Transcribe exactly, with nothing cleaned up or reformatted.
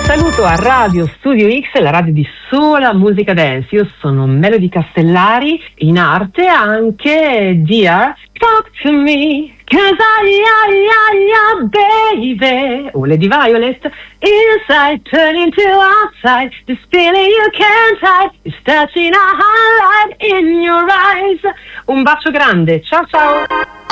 Saluto a Radio Studio X, la radio di sola musica dance. Io sono Melody Castellari, in arte anche Dear Talk to Me, cause I, I, I, I, baby. O Lady Violet, inside turning to outside, this feeling you can't hide, is touching a highlight in your eyes. Un bacio grande, ciao ciao.